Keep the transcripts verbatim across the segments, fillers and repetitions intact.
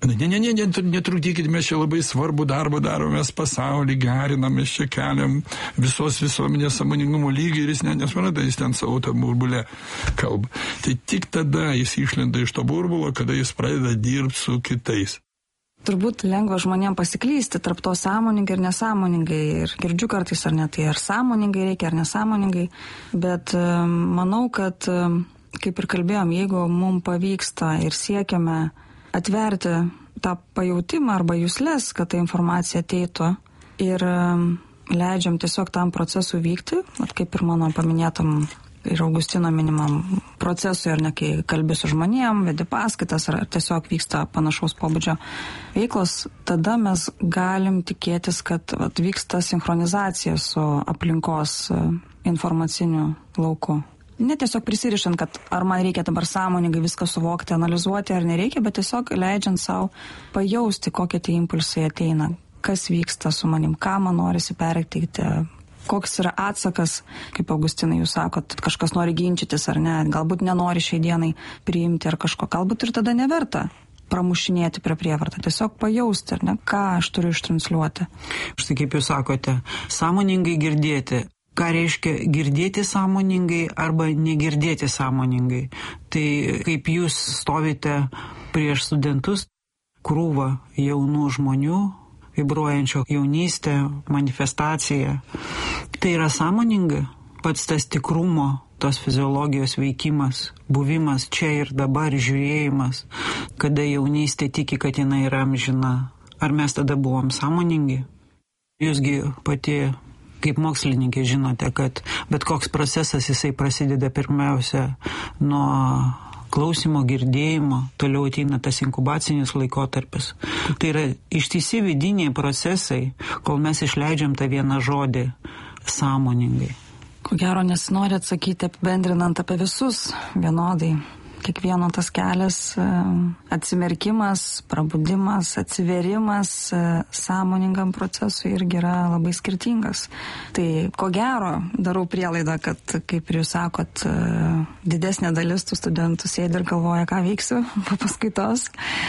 Ne, ne, ne, ne, netrukdykit, mes čia labai svarbų darbą darom, mes pasaulį gerinam, mes čia keliam visos visuomenės sąmoningumo lygį ir jis ne, nesvarada, jis ten savo tą burbulę kalba. Tai tik tada jis išlenda iš to burbulo, kada jis pradeda dirbti su kitais. Turbūt lengva žmonėm pasiklysti tarp to sąmoningai ir nesąmoningai. Ir girdžiu kartais ar ne, tai ar sąmoningai reikia, ar nesąmoningai. Bet manau, kad, kaip ir kalbėjom, jeigu mums pavyksta ir siekiame atverti tą pajautimą arba juslės, kad ta informacija ateitų ir leidžiam tiesiog tam procesui vykti, at kaip ir mano paminėtam ir Augustino minimam procesui, ar ne, kai kalbi su žmonėm, vedi paskaitas, ar tiesiog vyksta panašaus pobūdžio veiklos, tada mes galim tikėtis, kad at, vyksta sinchronizacija su aplinkos informaciniu lauku. Ne tiesiog prisirišant, kad ar man reikia dabar sąmoningai viską suvokti, analizuoti ar nereikia, bet tiesiog leidžiant savo pajausti, kokie tie impulsai ateina, kas vyksta su manim, ką man norisi perteikti, koks yra atsakas, kaip Augustinai jūs sakot, kažkas nori ginčytis ar ne, galbūt nenori šiai dienai priimti ar kažko, galbūt ir tada neverta pramušinėti prie prievartą, tiesiog pajausti, ar ne, ką aš turiu ištransliuoti. Štai kaip jūs sakote, sąmoningai girdėti. Ką reiškia girdėti sąmoningai arba negirdėti sąmoningai. Tai kaip jūs stovite prieš studentus, krūvą jaunų žmonių, vibruojančio jaunystę, manifestaciją. Tai yra sąmoninga, pats tas tikrumo, tos fiziologijos veikimas, buvimas čia ir dabar, žiūrėjimas, kada jaunystė tiki, kad jinai yra amžina. Ar mes tada buvom sąmoningi? Jūsgi pati kaip mokslininkė žinote, kad bet koks procesas jisai prasideda pirmiausia nuo klausimo, girdėjimo, toliau ateina tas inkubacinis laikotarpis. Tai yra ištisi vidiniai procesai, kol mes išleidžiam tą vieną žodį sąmoningai. Ko gero nesinori atsakyti apibendrinant apie visus vienodai. Kiekvieno tas kelias, atsimerkimas, prabudimas, atsiverimas sąmoningam procesui irgi yra labai skirtingas. Tai ko gero darau prielaidą, kad, kaip ir jūs sakot, didesnė dalis tų studentų sėdi ir galvoja, ką veiksiu po paskaitos.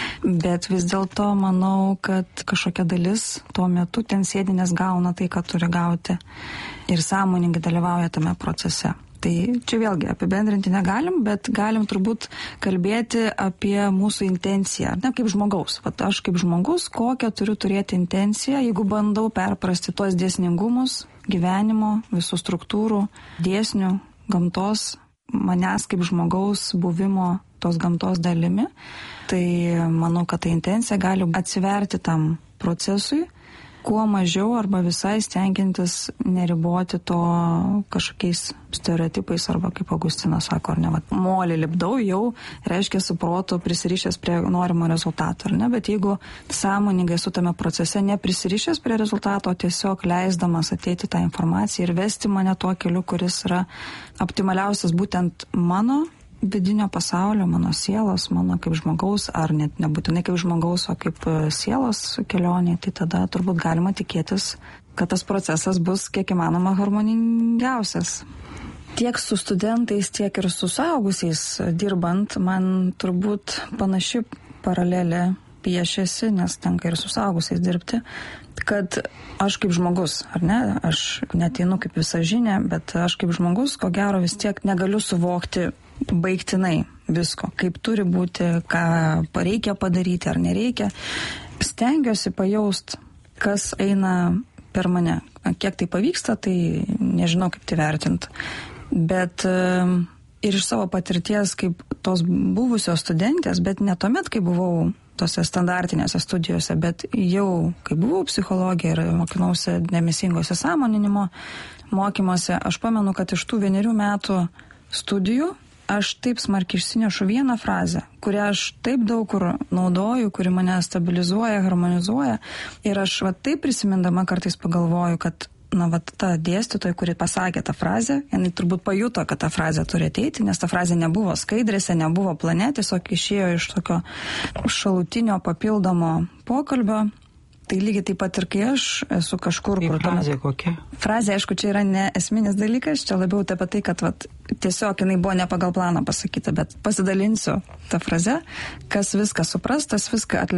Bet vis dėlto manau, kad kažkokia dalis tuo metu ten sėdinės gauna tai, ką turi gauti ir sąmoningai dalyvauja tame procese. Tai čia vėlgi apibendrinti negalim, bet galim turbūt kalbėti apie mūsų intenciją, ne kaip žmogaus. Vat aš kaip žmogus, kokią turiu turėti intenciją, jeigu bandau perprasti tuos dėsningumus gyvenimo, visų struktūrų, dėsnių, gamtos, manęs kaip žmogaus buvimo tos gamtos dalimi. Tai manau, kad ta intencija gali atsiverti tam procesui, kuo mažiau arba visai stengiantis neriboti to kažkokiais stereotipais arba, kaip Augustinas sako, ar ne, vat, molį lipdau, jau reiškia su protu prisirišęs prie norimo rezultato, ar ne, bet jeigu sąmoningai su tame procese neprisirišęs prie rezultato, tiesiog leisdamas ateiti tą informaciją ir vesti mane tuo keliu, kuris yra optimaliausias būtent mano vidinio pasaulio, mano sielos, mano kaip žmogaus, ar net nebūtinai kaip žmogaus, o kaip sielos kelionė, tai tada turbūt galima tikėtis, kad tas procesas bus kiek įmanoma harmoningiausias. Tiek su studentais, tiek ir su suaugusiais dirbant, man turbūt panaši paralelė piešiasi, nes tenka ir su suaugusiais dirbti, kad aš kaip žmogus, ar ne, aš neteinu kaip visažinė, bet aš kaip žmogus, ko gero vis tiek negaliu suvokti baigtinai visko, kaip turi būti, ką reikia padaryti ar nereikia. Stengiuosi pajaust, kas eina per mane. Kiek tai pavyksta, tai nežinau, kaip tai vertinti. Bet ir iš savo patirties kaip tos buvusios studentės, bet ne tuomet, kai buvau tose standartinėse studijose, bet jau, kai buvau psichologija ir mokinausi dėmesingose sąmoninimo mokymuose, aš pamenu, kad iš tų vienerių metų studijų aš taip smarkiai išsinešu vieną frazę, kurią aš taip daug kur naudoju, kuri mane stabilizuoja, harmonizuoja. Ir aš va taip prisimindama kartais pagalvoju, kad na, va ta dėstytoja, kuri pasakė tą frazę, jinai turbūt pajuto, kad ta frazė turi ateiti, nes ta frazė nebuvo skaidrėse, nebuvo plane, tiesiog išėjo iš tokio šalutinio papildomo pokalbio. Tai lygiai taip pat ir kai aš esu kažkur... Tai kur frazė kokia? Frazė, aišku, čia yra ne esminis dalykas, čia labiau apie tai, kad vat, tiesiog jinai buvo ne pagal planą pasakyta, bet pasidalinsiu tą frazę, kas viską supras, tas viską atlieka.